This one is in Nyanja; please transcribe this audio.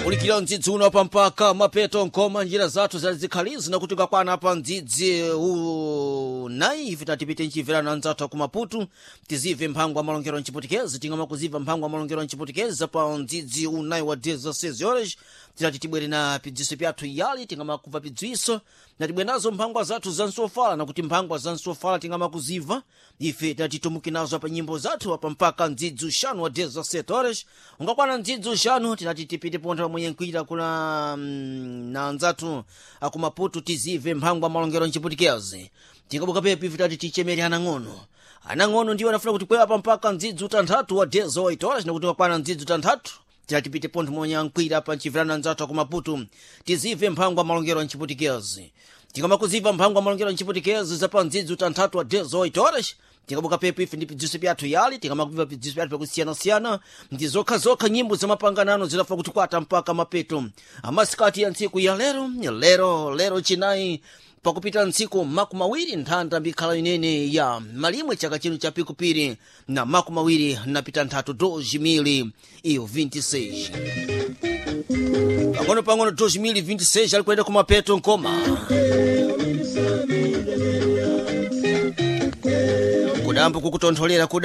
ulikira mdzidzi uno pampaka mapeto nkoma njira zathu zazikhalizi na kutuka kwana hapa mdzidzi unayi ifita tipite nchivera nzathu ku Maputo tizive mphangwa malongero nchiputikezi tingama kuziva mphangwa malongero nchiputikezi pa mdzidzi unayi wa 16 horas tilati tibwere na pidziso pyathu yali tingama kuva pidziso na tibwere nazo mphangwa zathu za nsofala na kuti mphangwa za nsofala tingama kuziva ife tatitumuki nazo pa nyimbo zathu apa mpaka mdzidzi ushanu wa 17 horas ungakwana mdzidzi ushanu tilati tipite ponta mwenye nkwira kuna na nzathu aku Maputo tizive mphangwa malongero nchiputikezi tingabuka pepe ife tati tichemere anang'ono ndiwo anafuna kuti kwera pa mpaka mdzidzi utanthatu wa 18 horas na kuti wakwana mdzidzi utanthatu tipite ponto mwenye nkwira pa nchivirana nzathu aku Maputo tizive mphangwa malongero nchiputikezi tingama kuziva mphangwa malongero nchiputikezi za pa mdzidzi utanthatu wa 18 horas tingabuka pepe ife ndi pidziso pyathu yali tingama kuviva pidziso pyathu pakusiyana-siyana ndi zokha nyimbo za mapanganano zinafa kuti kwata mpaka mapeto amasikati ya ntsiku ya lero chinayi pakupita ntsiku makumi mawiri nthanda mbikhala inene ya malimwe chaka chino cha pikupiri na makumi mawiri napita nthatu 2026 pang'ono 2026 ali kuyenda kumapeto nkoma kudambo kukutontholera